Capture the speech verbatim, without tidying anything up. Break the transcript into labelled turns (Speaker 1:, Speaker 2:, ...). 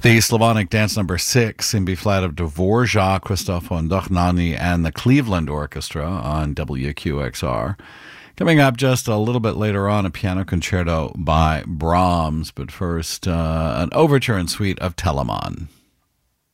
Speaker 1: The Slavonic Dance Number Six in B flat of Dvorak, Krzysztof Dochnany, and the Cleveland Orchestra on W Q X R. Coming up just a little bit later on, a piano concerto by Brahms, but first, uh, an overture and suite of Telemann.